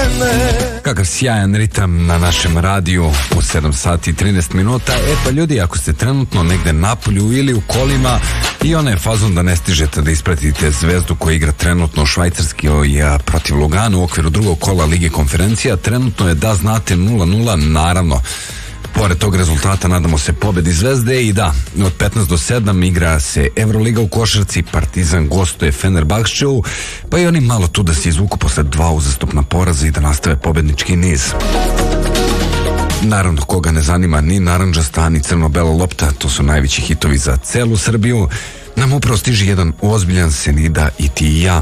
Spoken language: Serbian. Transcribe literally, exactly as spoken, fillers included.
mene. Kakav sjajan ritam na našem radiju u sedam sati i trinaest minuta. E pa ljudi, ako ste trenutno negde napolju ili u kolima i onaj fazon da ne stižete da ispratite Zvezdu koja igra trenutno u Švajcarskoj protiv Lugana u okviru drugog kola Lige konferencija, trenutno je da znate nula nula, naravno. Pored tog rezultata nadamo se pobedi Zvezde i da, od petnaest do sedam igra se Evroliga u košarci, Partizan gostuje Fenerbahčeu, pa i oni malo tu da se izvuku posle dva uzastopna poraza i da nastave pobednički niz. Naravno, koga ne zanima ni narandžasta, ni crno-bela lopta, to su najveći hitovi za celu Srbiju. Nam upravo stiže jedan ozbiljan Senida i ti i ja.